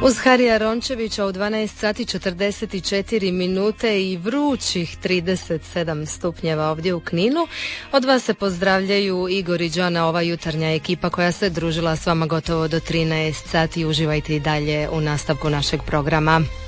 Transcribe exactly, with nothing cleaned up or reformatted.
Uz Harija Rončevića u dvanaest sati četrdeset četiri minute i vrućih trideset sedam stupnjeva ovdje u Kninu. Od vas se pozdravljaju Igor i Đana, ova jutarnja ekipa koja se družila s vama gotovo do trinaest sati. Uživajte i dalje u nastavku našeg programa.